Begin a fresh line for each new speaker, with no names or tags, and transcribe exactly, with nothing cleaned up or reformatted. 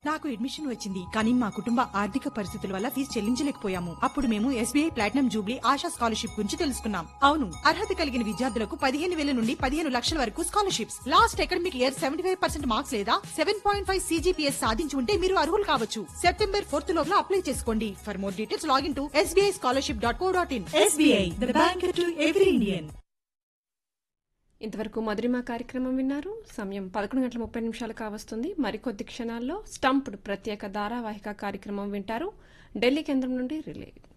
నాకు అడ్మిషన్ వచ్చింది, కానీ మా కుటుంబ ఆర్థిక పరిస్థితుల వల్ల ఫీజు చెల్లించలేకపోయాము. అప్పుడు మేము SBI platinum Jubilee ASHA scholarship గురించి తెలుసుకున్నాం. అవును, అర్హత కలిగిన విద్యార్థులకు పదిహేను వేల నుండి పదిహేను లక్షల వరకు scholarships. Last academic year seventy five percent marks లేదా సెవెన్ పాయింట్ ఫైవ్ సీజీపీఎస్ సాధించి ఉంటే మీరు అర్హులు కావచ్చు. సెప్టెంబర్ ఫోర్త్ లోపల అప్లై చేసుకోండి. For more details login to SBI scholarship dot co dot in. SBI, the bank to every Indian.
ఇంతవరకు మధురిమ కార్యక్రమం విన్నారు. సమయం పదకొండు గంటల ముప్పై నిమిషాలు కావస్తుంది. మరికొద్ది క్షణాల్లో స్టంప్డ్ ప్రత్యేక ధారావాహిక కార్యక్రమం వింటారు. ఢిల్లీ కేంద్రం నుండి రిలే.